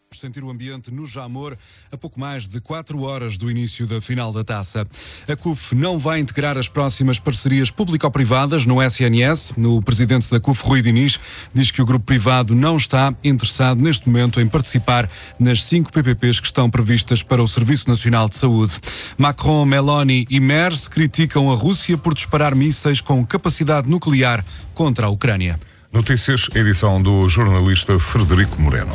Sentir o ambiente no Jamor a pouco mais de 4 horas do início da final da taça. A CUF não vai integrar as próximas parcerias público-privadas no SNS. O presidente da CUF, Rui Diniz, diz que o grupo privado não está interessado neste momento em participar nas 5 PPPs que estão previstas para o Serviço Nacional de Saúde. Macron, Meloni e Merz criticam a Rússia por disparar mísseis com capacidade nuclear contra a Ucrânia. Notícias, edição do jornalista Frederico Moreno.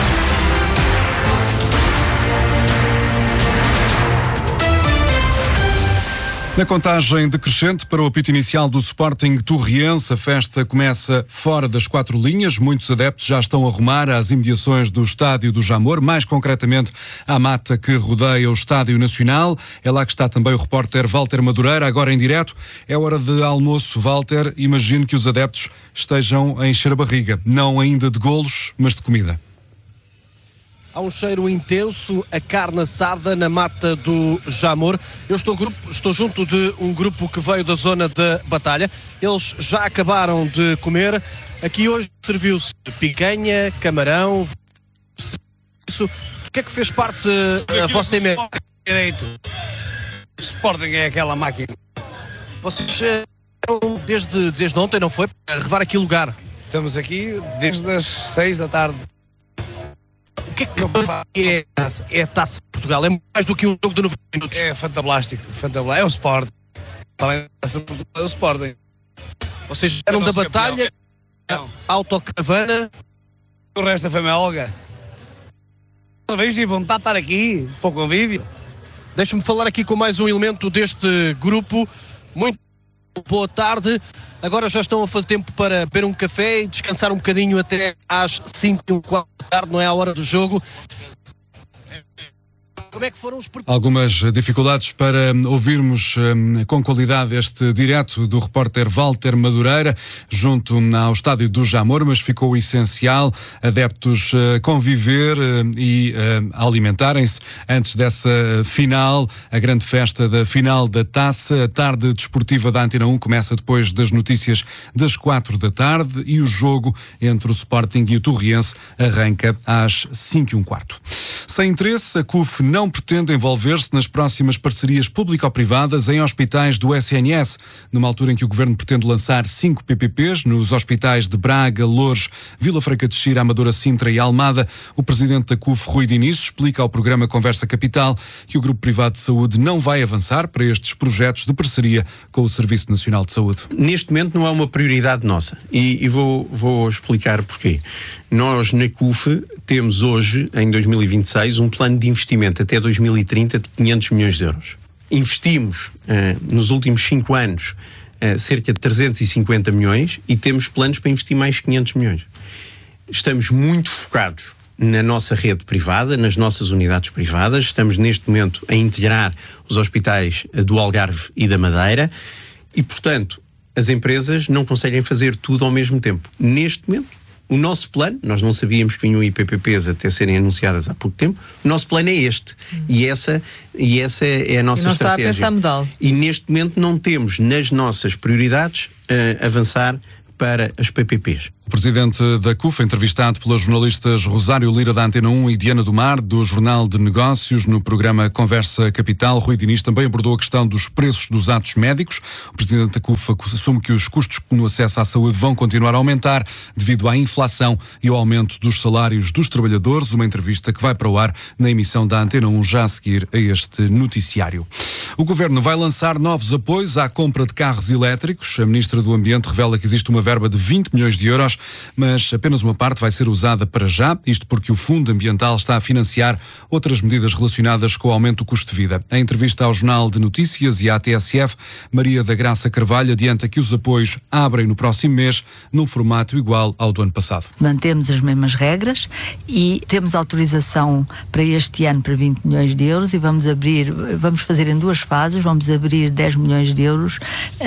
Na contagem decrescente para o apito inicial do Sporting Torriense, a festa começa fora das 4 linhas. Muitos adeptos já estão a rumar às imediações do Estádio do Jamor, mais concretamente à mata que rodeia o Estádio Nacional. É lá que está também o repórter Walter Madureira, agora em direto. É hora de almoço, Walter. Imagino que os adeptos estejam a encher a barriga. Não ainda de golos, mas de comida. Há um cheiro intenso, a carne assada na mata do Jamor. Eu estou junto de um grupo que veio da zona da batalha. Eles já acabaram de comer. Aqui hoje serviu-se picanha, camarão. O que é que fez parte da vossa emenda? Direito. Sporting é aquela máquina. Vocês desde ontem, não foi? Para revar aqui lugar. Estamos aqui desde as 6 da tarde. O que é a Taça de Portugal? É mais do que um jogo de 90 minutos. É fantástico. É o Sporting. Além da Taça de Portugal, é o Sporting. Vocês eram da batalha, autocaravana. O resto foi uma olga. Talvez vontade de estar aqui, para o convívio. Deixa-me falar aqui com mais um elemento deste grupo. Muito boa tarde. Agora já estão a fazer tempo para beber um café e descansar um bocadinho até às 5h15 da tarde, não é a hora do jogo. Como é que foram os... Algumas dificuldades para ouvirmos com qualidade este direto do repórter Walter Madureira junto ao Estádio do Jamor, mas ficou o essencial, adeptos conviver e alimentarem-se antes dessa final, a grande festa da final da Taça. A tarde desportiva da Antena 1 começa depois das notícias das 4 da tarde e o jogo entre o Sporting e o Torriense arranca às 5h15. Sem interesse, a CUF não pretende envolver-se nas próximas parcerias público-privadas em hospitais do SNS, numa altura em que o Governo pretende lançar 5 PPPs nos hospitais de Braga, Loures, Vila Franca de Xira, Amadora, Sintra e Almada. O presidente da CUF, Rui Diniz, explica ao programa Conversa Capital que o Grupo Privado de Saúde não vai avançar para estes projetos de parceria com o Serviço Nacional de Saúde. Neste momento não é uma prioridade nossa e vou explicar porquê. Nós, na CUF, temos hoje, em 2026, um plano de investimento até 2030 de 500 milhões de euros. Investimos, nos últimos 5 anos, cerca de 350 milhões e temos planos para investir mais 500 milhões. Estamos muito focados na nossa rede privada, nas nossas unidades privadas. Estamos, neste momento, a integrar os hospitais do Algarve e da Madeira e, portanto, as empresas não conseguem fazer tudo ao mesmo tempo. Neste momento, o nosso plano, nós não sabíamos que vinham IPPPs até serem anunciadas há pouco tempo, o nosso plano é este. E essa é a nossa estratégia. Está a pensar mudá-lo. E neste momento não temos nas nossas prioridades avançar para as PPPs. O presidente da CUF, entrevistado pelas jornalistas Rosário Lira da Antena 1 e Diana do Mar, do Jornal de Negócios, no programa Conversa Capital. Rui Diniz também abordou a questão dos preços dos atos médicos. O presidente da CUF assume que os custos no acesso à saúde vão continuar a aumentar devido à inflação e ao aumento dos salários dos trabalhadores. Uma entrevista que vai para o ar na emissão da Antena 1 já a seguir a este noticiário. O Governo vai lançar novos apoios à compra de carros elétricos. A Ministra do Ambiente revela que existe uma verba de 20 milhões de euros, mas apenas uma parte vai ser usada para já, isto porque o Fundo Ambiental está a financiar outras medidas relacionadas com o aumento do custo de vida. Em entrevista ao Jornal de Notícias e à TSF, Maria da Graça Carvalho adianta que os apoios abrem no próximo mês num formato igual ao do ano passado. Mantemos as mesmas regras e temos autorização para este ano para 20 milhões de euros e vamos fazer em 2 fases, vamos abrir 10 milhões de euros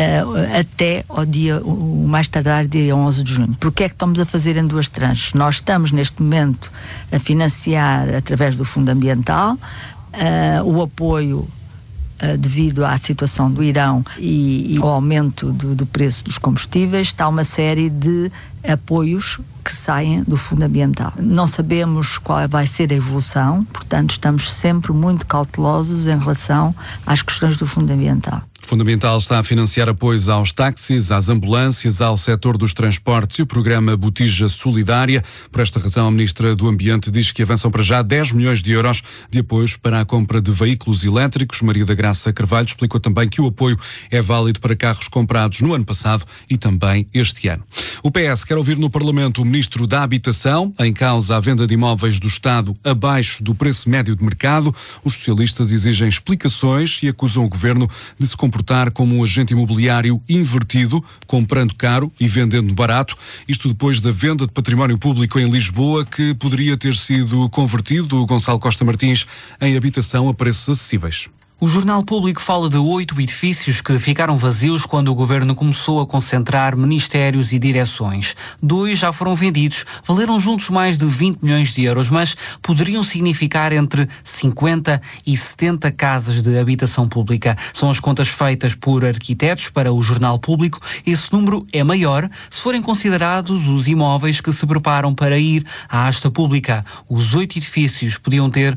até ao dia, o mais tardar, dia 11 de junho. Porquê é que estamos a fazer em 2 tranches? Nós estamos neste momento a financiar através do Fundo Ambiental o apoio devido à situação do Irão e ao aumento do preço dos combustíveis, está uma série de apoios que saem do Fundo Ambiental. Não sabemos qual vai ser a evolução, portanto estamos sempre muito cautelosos em relação às questões do Fundo Ambiental. O Fundo Ambiental está a financiar apoios aos táxis, às ambulâncias, ao setor dos transportes e o programa Botija Solidária. Por esta razão, a Ministra do Ambiente diz que avançam para já 10 milhões de euros de apoios para a compra de veículos elétricos. Maria da Graça Carvalho explicou também que o apoio é válido para carros comprados no ano passado e também este ano. O PS quer ouvir no Parlamento o Ministro da Habitação, em causa a venda de imóveis do Estado abaixo do preço médio de mercado. Os socialistas exigem explicações e acusam o Governo de se comportar como um agente imobiliário invertido, comprando caro e vendendo barato. Isto depois da venda de património público em Lisboa, que poderia ter sido convertido, Gonçalo Costa Martins, em habitação a preços acessíveis. O Jornal Público fala de 8 edifícios que ficaram vazios quando o Governo começou a concentrar ministérios e direções. 2 já foram vendidos, valeram juntos mais de 20 milhões de euros, mas poderiam significar entre 50 e 70 casas de habitação pública. São as contas feitas por arquitetos para o Jornal Público. Esse número é maior se forem considerados os imóveis que se preparam para ir à asta pública. Os 8 edifícios podiam ter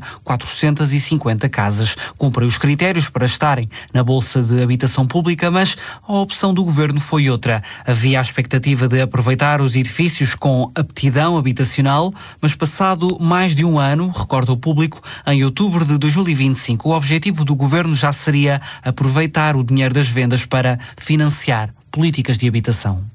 450 casas. Cumprem os critérios para estarem na Bolsa de Habitação Pública, mas a opção do Governo foi outra. Havia a expectativa de aproveitar os edifícios com aptidão habitacional, mas passado mais de um ano, recorda o Público, em outubro de 2025, o objetivo do Governo já seria aproveitar o dinheiro das vendas para financiar políticas de habitação.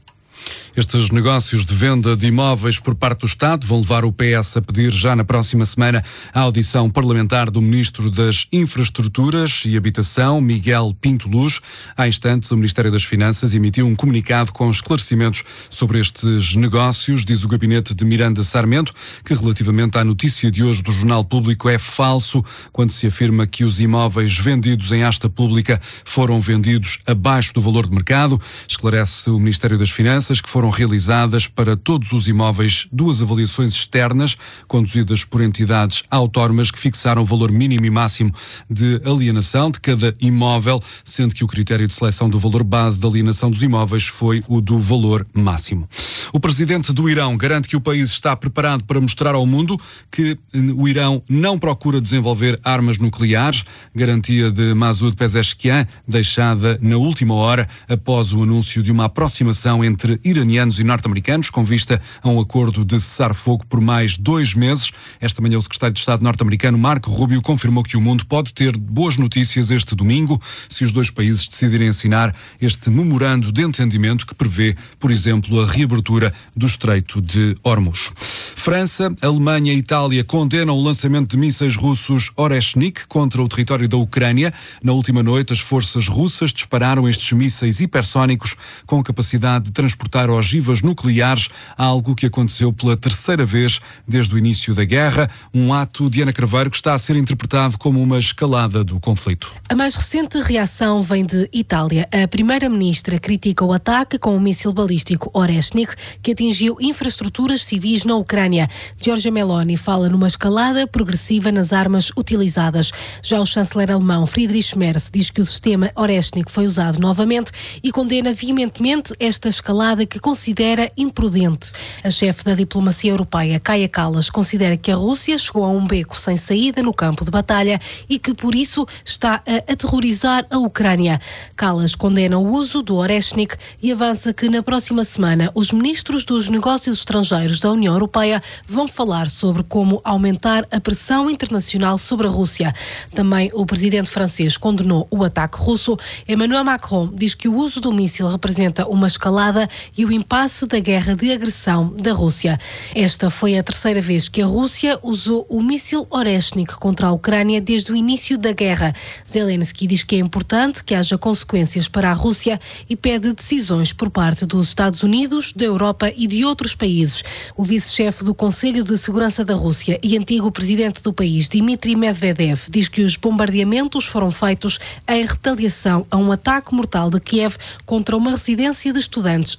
Estes negócios de venda de imóveis por parte do Estado vão levar o PS a pedir já na próxima semana a audição parlamentar do Ministro das Infraestruturas e Habitação, Miguel Pinto Luz. Há instantes, o Ministério das Finanças emitiu um comunicado com esclarecimentos sobre estes negócios. Diz o gabinete de Miranda Sarmento que, relativamente à notícia de hoje do Jornal Público, é falso quando se afirma que os imóveis vendidos em asta pública foram vendidos abaixo do valor de mercado. Esclarece o Ministério das Finanças que foram realizadas para todos os imóveis 2 avaliações externas conduzidas por entidades autónomas que fixaram o valor mínimo e máximo de alienação de cada imóvel, sendo que o critério de seleção do valor base de alienação dos imóveis foi o do valor máximo. O presidente do Irão garante que o país está preparado para mostrar ao mundo que o Irão não procura desenvolver armas nucleares, garantia de Masoud Pezeshkian, deixada na última hora após o anúncio de uma aproximação entre iranianos e norte-americanos, com vista a um acordo de cessar-fogo por mais 2 meses. Esta manhã o secretário de Estado norte-americano, Marco Rubio, confirmou que o mundo pode ter boas notícias este domingo se os 2 países decidirem assinar este memorando de entendimento que prevê, por exemplo, a reabertura do Estreito de Hormuz. França, Alemanha e Itália condenam o lançamento de mísseis russos Oreshnik contra o território da Ucrânia. Na última noite, as forças russas dispararam estes mísseis hipersónicos com capacidade de transportar ogivas nucleares, algo que aconteceu pela 3ª vez desde o início da guerra, um ato de Ana Carvalho que está a ser interpretado como uma escalada do conflito. A mais recente reação vem de Itália. A primeira-ministra critica o ataque com o míssil balístico Oreshnik, que atingiu infraestruturas civis na Ucrânia. Giorgia Meloni fala numa escalada progressiva nas armas utilizadas. Já o chanceler alemão Friedrich Merz diz que o sistema Oreshnik foi usado novamente e condena veementemente esta escalada que considera imprudente. A chefe da diplomacia europeia, Kaja Kallas, considera que a Rússia chegou a um beco sem saída no campo de batalha e que, por isso, está a aterrorizar a Ucrânia. Kallas condena o uso do Oreshnik e avança que, na próxima semana, os ministros dos negócios estrangeiros da União Europeia vão falar sobre como aumentar a pressão internacional sobre a Rússia. Também o presidente francês condenou o ataque russo. Emmanuel Macron diz que o uso do míssil representa uma escalada e o impasse da guerra de agressão da Rússia. Esta foi a 3ª vez que a Rússia usou o míssil Oreshnik contra a Ucrânia desde o início da guerra. Zelensky diz que é importante que haja consequências para a Rússia e pede decisões por parte dos Estados Unidos, da Europa e de outros países. O vice-chefe do Conselho de Segurança da Rússia e antigo presidente do país, Dmitry Medvedev, diz que os bombardeamentos foram feitos em retaliação a um ataque mortal de Kiev contra uma residência de estudantes em Lugansk.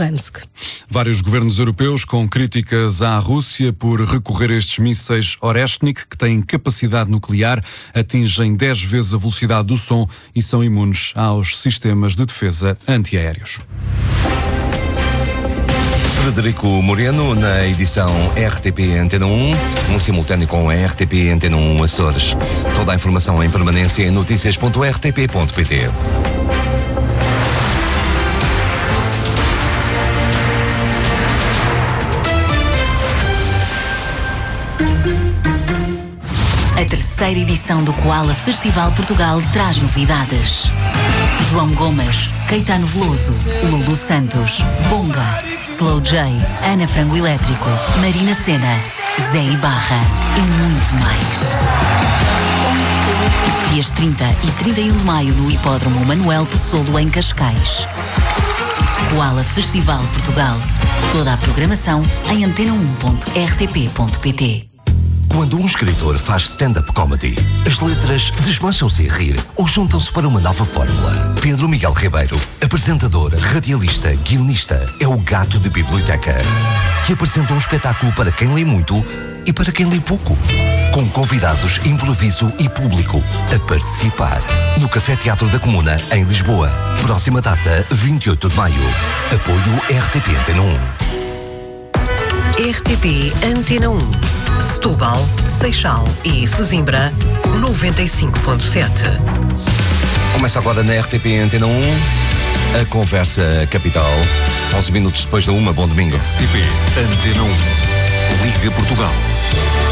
Murmansk. Vários governos europeus com críticas à Rússia por recorrer a estes mísseis Oreshnik, que têm capacidade nuclear, atingem 10 vezes a velocidade do som e são imunes aos sistemas de defesa antiaéreos. Frederico Moreno, na edição RTP Antena 1, simultâneo com a RTP Antena 1 Açores. Toda a informação em permanência em noticias.rtp.pt. A terceira edição do Koala Festival Portugal traz novidades. João Gomes, Caetano Veloso, Lulu Santos, Bonga, Slow J, Ana Frango Elétrico, Marina Sena, Zé Ibarra e muito mais. Dias 30 e 31 de maio no Hipódromo Manuel Pessolo em Cascais. Koala Festival Portugal. Toda a programação em antena1.rtp.pt. Quando um escritor faz stand-up comedy, as letras desmancham-se a rir ou juntam-se para uma nova fórmula. Pedro Miguel Ribeiro, apresentador, radialista, guionista, é o gato de biblioteca, que apresenta um espetáculo para quem lê muito e para quem lê pouco. Com convidados, improviso e público a participar. No Café Teatro da Comuna, em Lisboa. Próxima data, 28 de maio. Apoio RTP Antena 1. RTP Antena 1. Setúbal, Seixal e Sesimbra, 95.7. Começa agora na RTP Antena 1, a Conversa Capital. 11 minutos depois da 1, bom domingo. RTP Antena 1, Liga Portugal.